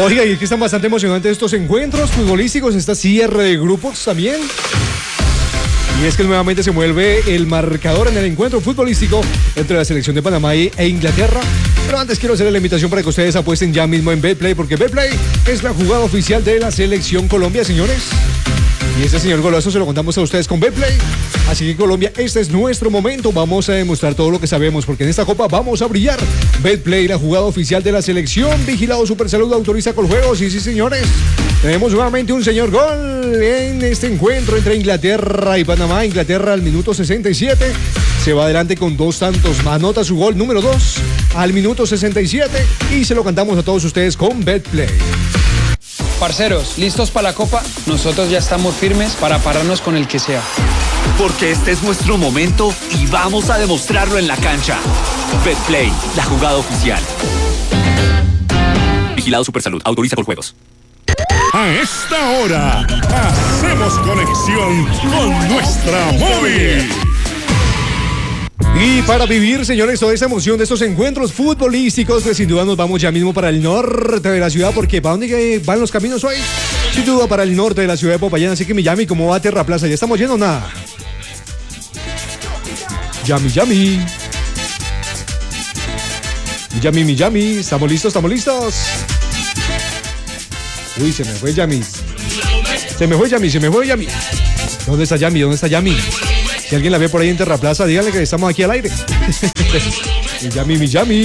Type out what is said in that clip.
Oiga, y aquí están bastante emocionantes estos encuentros futbolísticos, esta cierre de grupos también. Y es que nuevamente se mueve el marcador en el encuentro futbolístico entre la selección de Panamá e Inglaterra. Pero antes quiero hacerles la invitación para que ustedes apuesten ya mismo en Betplay, porque Betplay es la jugada oficial de la selección Colombia, señores. Y este señor golazo se lo contamos a ustedes con Betplay. Así que Colombia, este es nuestro momento. Vamos a demostrar todo lo que sabemos, porque en esta copa vamos a brillar. Betplay, la jugada oficial de la selección. Vigilado Supersalud, autoriza Coljuegos. Y sí, señores, tenemos nuevamente un señor gol en este encuentro entre Inglaterra y Panamá. Inglaterra al minuto 67 se va adelante con 2 tantos. Anota su gol número 2 al minuto 67 y se lo cantamos a todos ustedes con Betplay. Parceros, ¿listos para la Copa? Nosotros ya estamos firmes para pararnos con el que sea. Porque este es nuestro momento y vamos a demostrarlo en la cancha. Betplay, la jugada oficial. Vigilado Supersalud, autoriza Coljuegos. A esta hora, hacemos conexión con nuestra móvil. Y para vivir, señores, toda esa emoción de estos encuentros futbolísticos, pues sin duda nos vamos ya mismo para el norte de la ciudad, porque ¿para dónde van los caminos hoy? Sin duda para el norte de la ciudad de Popayán, así que Miami, ¿cómo va Terra Plaza? ¿Ya estamos yendo o nada? Miami. ¿Estamos listos? Uy, se me fue Yami. ¿Dónde está Yami? Si alguien la ve por ahí en Terra Plaza, díganle que estamos aquí al aire. Yami.